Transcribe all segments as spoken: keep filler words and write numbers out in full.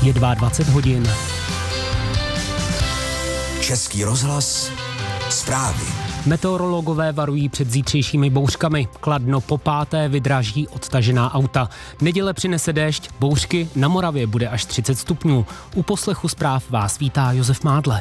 Je dvacet dva hodin. Český rozhlas, zprávy. Meteorologové varují před zítřejšími bouřkami. Kladno po páté vydráží odtažená auta. Neděle přinese déšť, bouřky, na Moravě bude až třicet stupňů. U poslechu zpráv vás vítá Josef Mádle.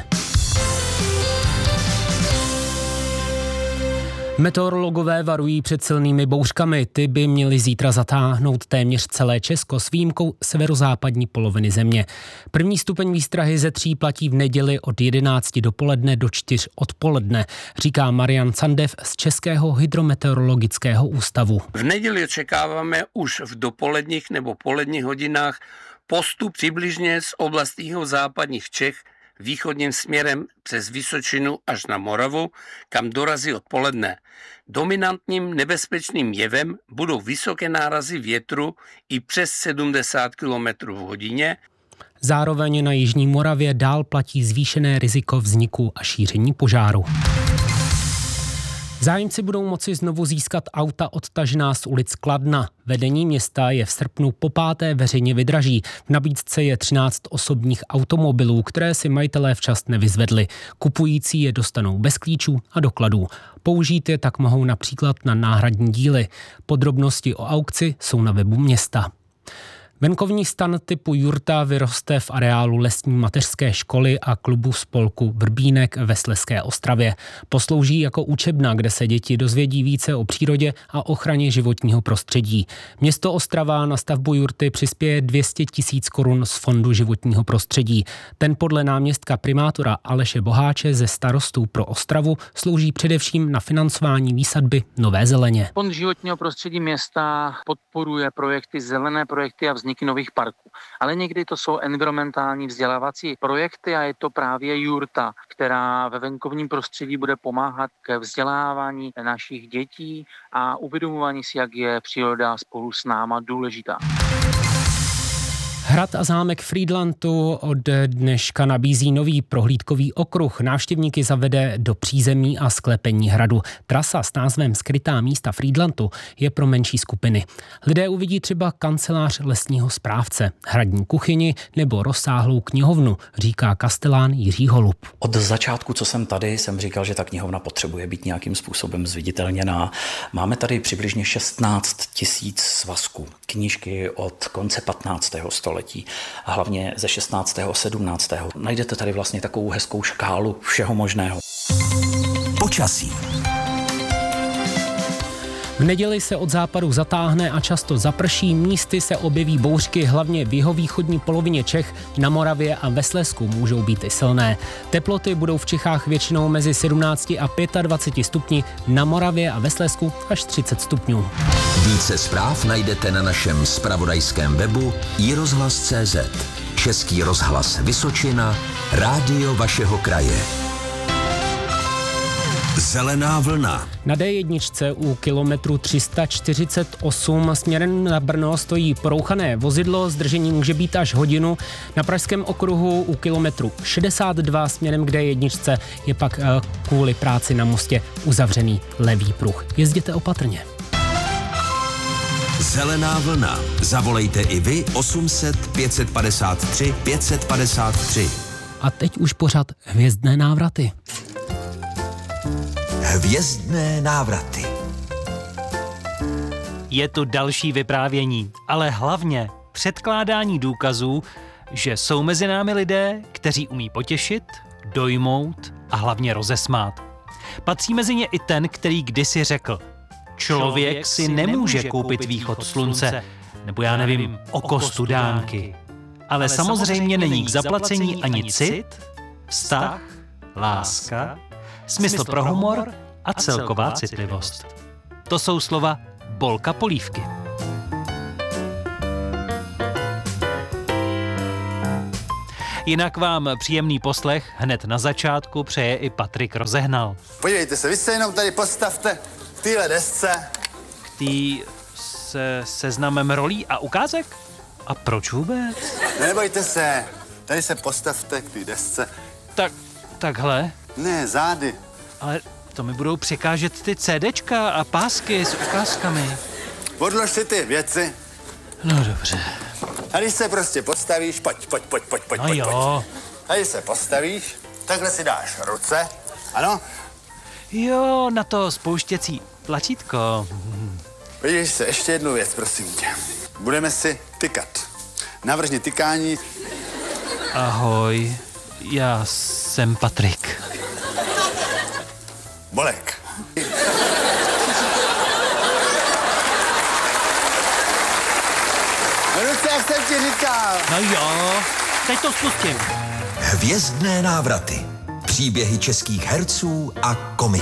Meteorologové varují před silnými bouřkami. Ty by měly zítra zatáhnout téměř celé Česko s výjimkou severozápadní poloviny země. První stupeň výstrahy ze tří platí v neděli od jedenácti dopoledne do čtyř odpoledne, říká Marian Candev z Českého hydrometeorologického ústavu. V neděli očekáváme už v dopoledních nebo poledních hodinách postup přibližně z oblastí západních Čech východním směrem přes Vysočinu až na Moravu, kam dorazí odpoledne. Dominantním nebezpečným jevem budou vysoké nárazy větru i přes sedmdesát kilometrů v hodině. Zároveň na jižní Moravě dál platí zvýšené riziko vzniku a šíření požáru. Zájemci budou moci znovu získat auta odtažená z ulic Kladna. Vedení města je v srpnu po páté veřejně vydraží. V nabídce je třináct osobních automobilů, které si majitelé včas nevyzvedli. Kupující je dostanou bez klíčů a dokladů. Použít je tak mohou například na náhradní díly. Podrobnosti o aukci jsou na webu města. Venkovní stan typu jurta vyroste v areálu lesní mateřské školy a klubu spolku Vrbínek ve Slezské Ostravě. Poslouží jako učebna, kde se děti dozvědí více o přírodě a ochraně životního prostředí. Město Ostrava na stavbu jurty přispěje dvě stě tisíc korun z Fondu životního prostředí. Ten podle náměstka primátora Aleše Boháče ze Starostů pro Ostravu slouží především na financování výsadby nové zeleně. Fond životního prostředí města podporuje projekty, zelené projekty a vzniky nových parků. Ale někdy to jsou environmentální vzdělávací projekty a je to právě jurta, která ve venkovním prostředí bude pomáhat k vzdělávání našich dětí a uvědomování si, jak je příroda spolu s náma důležitá. Hrad a zámek Frýdlantu od dneška nabízí nový prohlídkový okruh. Návštěvníky zavede do přízemí a sklepení hradu. Trasa s názvem Skrytá místa Frýdlantu je pro menší skupiny. Lidé uvidí třeba kancelář lesního správce, hradní kuchyni nebo rozsáhlou knihovnu, říká kastelán Jiří Holub. Od začátku, co jsem tady, jsem říkal, že ta knihovna potřebuje být nějakým způsobem zviditelněná. Máme tady přibližně šestnáct tisíc svazků, knížky od konce patnáctého století. A hlavně ze šestnáctého sedmnáctého Najdete tady vlastně takovou hezkou škálu všeho možného. Počasí. V neděli se od západu zatáhne a často zaprší, místy se objeví bouřky, hlavně v jihovýchodní polovině Čech, na Moravě a ve Slezsku můžou být i silné. Teploty budou v Čechách většinou mezi sedmnácti a dvaceti pěti stupni, na Moravě a ve Slezsku až třicet stupňů. Více zpráv najdete na našem zpravodajském webu i rozhlas tečka cé zet. Český rozhlas Vysočina, rádio vašeho kraje. Zelená vlna. Na dé jedna u kilometru tři sta čtyřicet osm směrem na Brno stojí porouchané vozidlo, zdržení může být až hodinu. Na Pražském okruhu u kilometru šedesát dva směrem k dé jedna je pak kvůli práci na mostě uzavřený levý pruh. Jezděte opatrně. Zelená vlna. Zavolejte i vy osm set pět set padesát tři pět set padesát tři. A teď už pořad Hvězdné návraty. Hvězdné návraty. Je tu další vyprávění, ale hlavně předkládání důkazů, že jsou mezi námi lidé, kteří umí potěšit, dojmout a hlavně rozesmát. Patří mezi ně i ten, který kdysi řekl: člověk si nemůže koupit východ slunce, nebo já nevím, oko studánky. Ale samozřejmě není k zaplacení ani cit, vztah, láska, smysl pro humor a celková citlivost. To jsou slova Bolka Polívky. Jinak vám příjemný poslech hned na začátku přeje i Patrik Rozehnal. Podívejte se, vy se jenom tady postavte v téhle desce. K tý se seznamem rolí a ukázek? A proč vůbec? Nebojte se, tady se postavte k té desce. Tak, takhle? Ne, zády. Ale to mi budou překážet ty CDčka a pásky s ukázkami. Odlož si ty věci. No dobře. Tady se prostě postavíš, pojď, pojď, pojď, pojď, pojď, No pojď, jo. pojď. Tady se postavíš, takhle si dáš ruce, ano? Jo, na to spouštěcí tlačítko. Podívej se, ještě jednu věc, prosím tě. Budeme si tykat. Navrhni tykání. Ahoj, já jsem Patrik. Bolek. Ruce, jak jsem ti říkal. No jo, teď to spustím. Hvězdné návraty. Příběhy českých herců a komiků.